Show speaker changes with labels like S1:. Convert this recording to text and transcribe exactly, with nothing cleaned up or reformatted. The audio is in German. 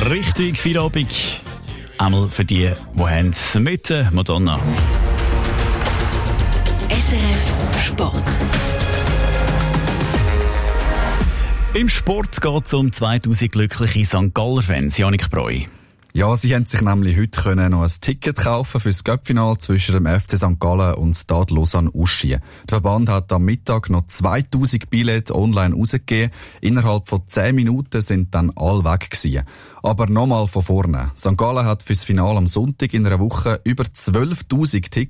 S1: Richtig viel Abend. Einmal für die, die haben mit Madonna.
S2: S R F Sport.
S1: Im Sport geht es um zweitausend glückliche Sankt Galler-Fans. Janik Breu.
S3: Ja, sie haben sich nämlich heute können noch ein Ticket kaufen für das Cup-Final zwischen dem F C Sankt Gallen und Stade Lausanne-Uschi. Der Verband hat am Mittag noch zweitausend Billette online rausgegeben. Innerhalb von zehn Minuten sind dann alle weg gewesen. Aber nochmal von vorne. Sankt Gallen hat fürs Finale am Sonntag in einer Woche über zwölftausend Tickets